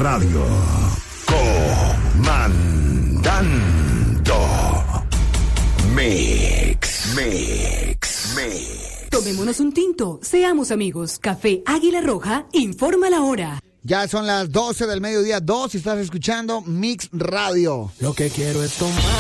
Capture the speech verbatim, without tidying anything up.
Radio. Comandando. Mix, mix, mix. Tomémonos un tinto, seamos amigos. Café Águila Roja informa la hora. Ya son las doce del mediodía, dos, y estás escuchando Mix Radio. Lo que quiero es tomar.